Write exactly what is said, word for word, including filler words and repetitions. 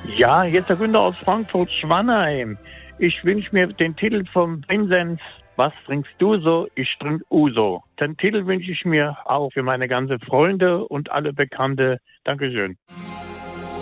Ja, jetzt der Günther aus Frankfurt-Schwanheim. Ich wünsche mir den Titel vom Vincent. Was trinkst du so? Ich trinke Uso. Den Titel wünsche ich mir auch für meine ganzen Freunde und alle Bekannte. Dankeschön.